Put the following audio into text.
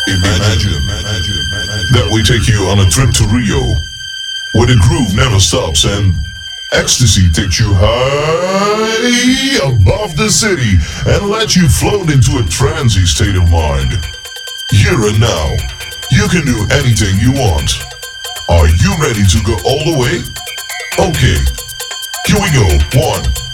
Imagine that we take you on a trip to Rio, where the groove never stops and ecstasy takes you high above the city and lets you float into a transy state of mind. Here and now, you can do anything you want. Are you ready to go all the way? Okay, here we go. 1,